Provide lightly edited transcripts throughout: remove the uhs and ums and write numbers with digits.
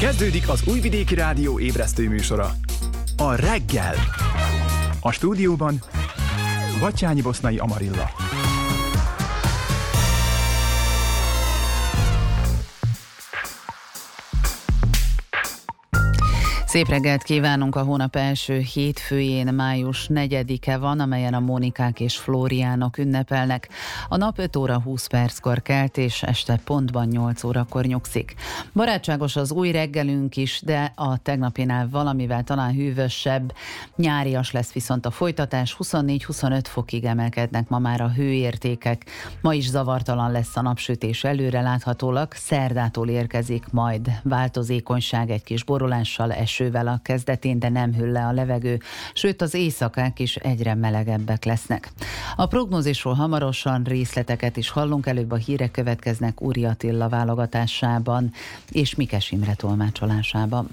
Kezdődik az Újvidéki Rádió ébresztő műsora, a Reggel. A stúdióban Batthyány Boszlai Amarilla. Szép reggelt kívánunk! A hónap első hétfőjén, május 4-e van, amelyen a Mónikák és Flóriánok ünnepelnek. A nap 5 óra 20 perckor kelt, és este pontban 8 órakor nyugszik. Barátságos az új reggelünk is, de a tegnapinál valamivel talán hűvösebb. Nyárias lesz viszont a folytatás, 24-25 fokig emelkednek ma már a hőértékek. Ma is zavartalan lesz a napsütés előreláthatólag, szerdától érkezik majd változékonyság egy kis borulással, esővel a kezdetén, de nem hűl le a levegő, sőt az éjszakák is egyre melegebbek lesznek. A prognózisról hamarosan részleteket is hallunk, előbb a hírek következnek Úri Attila válogatásában és Mikes Imre tolmácsolásában.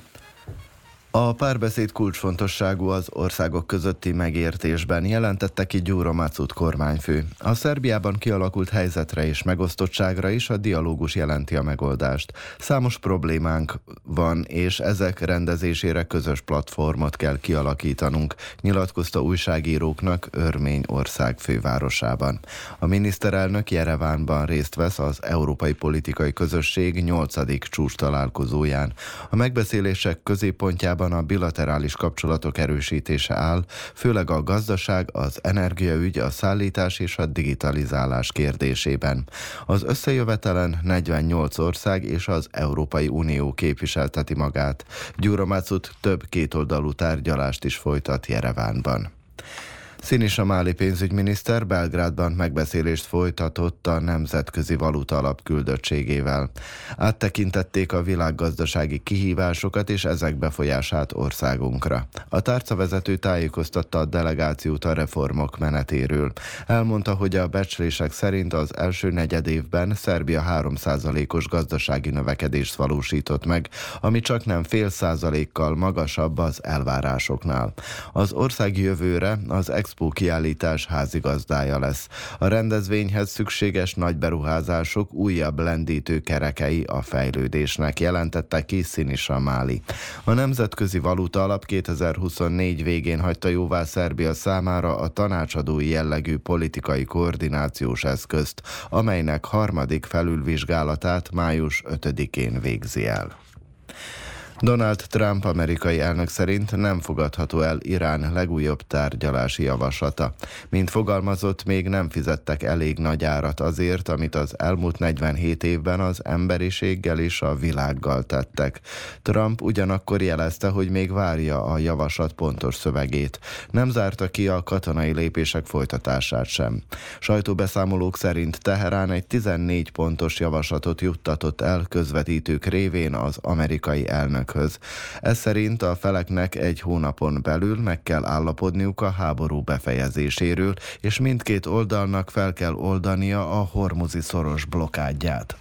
A párbeszéd kulcsfontosságú az országok közötti megértésben, jelentette ki Gyuro Maczut kormányfő. A Szerbiában kialakult helyzetre és megosztottságra is a dialógus jelenti a megoldást. Számos problémánk van, és ezek rendezésére közös platformot kell kialakítanunk, nyilatkozta újságíróknak Örményország fővárosában. A miniszterelnök Jerevánban részt vesz az Európai Politikai Közösség 8. csúcstalálkozóján. A megbeszélések középpontjában a bilaterális kapcsolatok erősítése áll, főleg a gazdaság, az energiaügy, a szállítás és a digitalizálás kérdésében. Az összejövetelen 48 ország és az Európai Unió képviselteti magát. Gyuro Maczut több kétoldalú tárgyalást is folytat Jerevánban. Sinisa Mali pénzügyminiszter Belgrádban megbeszélést folytatott a Nemzetközi Valuta Alap küldöttségével. Áttekintették a világgazdasági kihívásokat és ezek befolyását országunkra. A tárcavezető tájékoztatta a delegációt a reformok menetéről. Elmondta, hogy a becslések szerint az első negyedévben Szerbia 3%-os gazdasági növekedést valósított meg, ami csaknem 0,5%-kal magasabb az elvárásoknál. Az ország jövőre az Expo kiállítás házigazdája lesz. A rendezvényhez szükséges nagy beruházások újabb lendítő kerekei a fejlődésnek, jelentette ki Sinisa Mali. A Nemzetközi Valuta Alap 2024 végén hagyta jóvá Szerbia számára a tanácsadói jellegű politikai koordinációs eszközt, amelynek harmadik felülvizsgálatát május 5-én végzi el. Donald Trump amerikai elnök szerint nem fogadható el Irán legújabb tárgyalási javaslata. Mint fogalmazott, még nem fizettek elég nagy árat azért, amit az elmúlt 47 évben az emberiséggel és a világgal tettek. Trump ugyanakkor jelezte, hogy még várja a javaslat pontos szövegét. Nem zárta ki a katonai lépések folytatását sem. Sajtóbeszámolók szerint Teherán egy 14 pontos javaslatot juttatott el közvetítők révén az amerikai elnök. Ez szerint a feleknek egy hónapon belül meg kell állapodniuk a háború befejezéséről, és mindkét oldalnak fel kell oldania a hormuzi szoros blokkádját.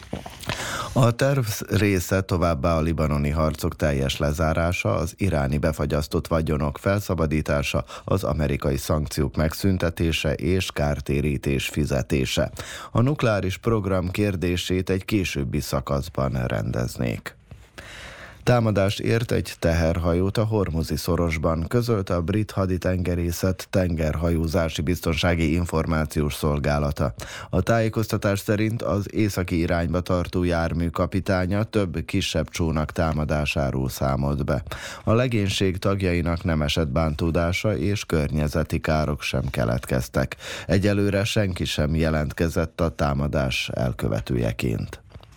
A terv része továbbá a libanoni harcok teljes lezárása, az iráni befagyasztott vagyonok felszabadítása, az amerikai szankciók megszüntetése és kártérítés fizetése. A nukleáris program kérdését egy későbbi szakaszban rendeznék. Támadást ért egy teherhajót a hormuzi szorosban, közölte a brit haditengerészet tengerhajózási biztonsági információs szolgálata. A tájékoztatás szerint az északi irányba tartó jármű kapitánya több kisebb csónak támadásáról számolt be. A legénység tagjainak nem esett bántódása és környezeti károk sem keletkeztek. Egyelőre senki sem jelentkezett a támadás elkövetőjeként.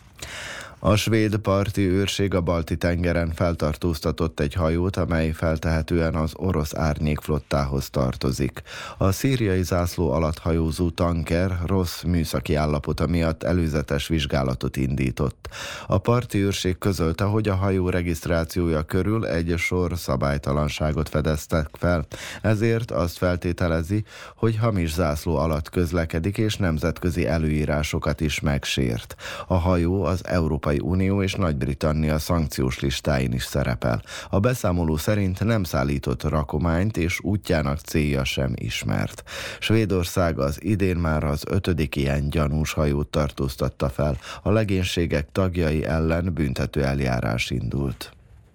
A svéd parti őrség a Balti-tengeren feltartóztatott egy hajót, amely feltehetően az orosz árnyékflottához tartozik. A szíriai zászló alatt hajózó tanker rossz műszaki állapota miatt előzetes vizsgálatot indított. A parti őrség közölte, hogy a hajó regisztrációja körül egy sor szabálytalanságot fedeztek fel, ezért azt feltételezi, hogy hamis zászló alatt közlekedik és nemzetközi előírásokat is megsért. A hajó az Európai Európai Unió és Nagy-Britannia szankciós listáin is szerepel. A beszámoló szerint nem szállított rakományt, és útjának célja sem ismert. Svédország az idén már az 5. ilyen gyanús hajót tartóztatta fel. A legénységek tagjai ellen büntető eljárás indult.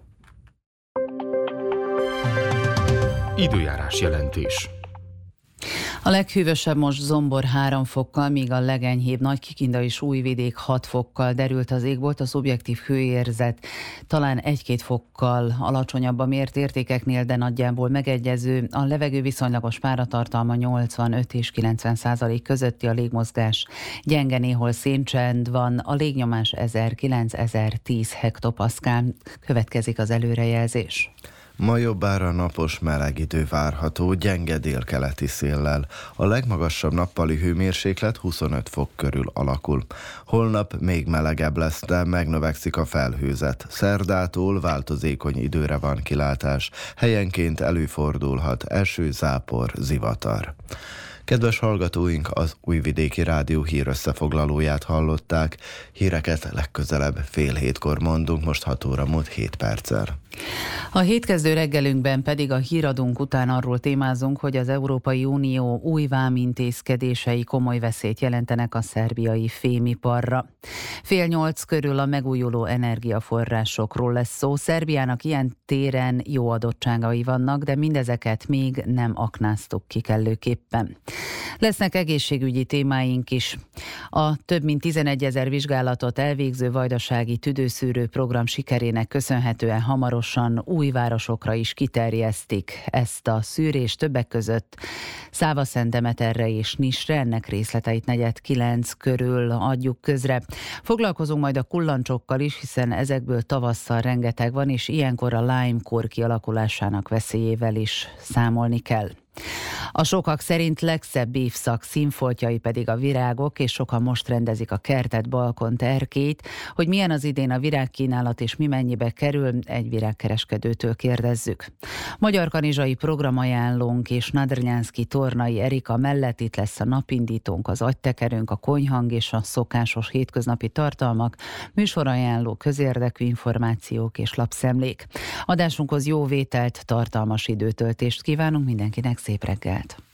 Időjárás jelentés. A leghűvösebb most Zombor 3 fokkal, míg a legenyhébb Nagykikinda és Újvidék 6 fokkal derült az égbolt, a szubjektív hőérzet talán 1-2 fokkal alacsonyabb a mért értékeknél, de nagyjából megegyező. A levegő viszonylagos páratartalma 85 és 90% közötti, a légmozgás gyenge, néhol széncsend van, a légnyomás 1009-1010 hektopaszkál. Következik az előrejelzés. Ma jobbára napos meleg idő várható, gyenge délkeleti széllel. A legmagasabb nappali hőmérséklet 25 fok körül alakul. Holnap még melegebb lesz, de megnövekszik a felhőzet. Szerdától változékony időre van kilátás. Helyenként előfordulhat eső, zápor, zivatar. Kedves hallgatóink, az Újvidéki Rádió hírösszefoglalóját hallották. Híreket legközelebb 6:30 mondunk, most 6 óra múlt 7 perccel. A hétkezdő reggelünkben pedig a híradónk után arról témázunk, hogy az Európai Unió új vámintézkedései komoly veszélyt jelentenek a szerbiai fémiparra. 7:30 körül a megújuló energiaforrásokról lesz szó. Szerbiának ilyen téren jó adottságai vannak, de mindezeket még nem aknáztuk ki kellőképpen. Lesznek egészségügyi témáink is. A több mint 11 000 vizsgálatot elvégző vajdasági tüdőszűrő program sikerének köszönhetően hamarosan új városokra is kiterjesztik ezt a szűrést, többek között Szávaszentdemeterre és Nisre. Ennek részleteit 8:45 körül adjuk közre. Foglalkozunk majd a kullancsokkal is, hiszen ezekből tavasszal rengeteg van, és ilyenkor a Lyme-kór kialakulásának veszélyével is számolni kell. A sokak szerint legszebb évszak színfoltjai pedig a virágok, és sokan most rendezik a kertet, balkont, erkélyt. Hogy milyen az idén a virágkínálat és mi mennyibe kerül, egy virágkereskedőtől kérdezzük. Magyar kanizsai programajánlónk és Nadrnyánszky Tornai Erika mellett itt lesz a napindítónk, az agytekerőnk, a konyhang és a szokásos hétköznapi tartalmak, műsorajánló, közérdekű információk és lapszemlék. Adásunkhoz jó vételt, tartalmas időtöltést kívánunk mindenkinek, szép reggelt!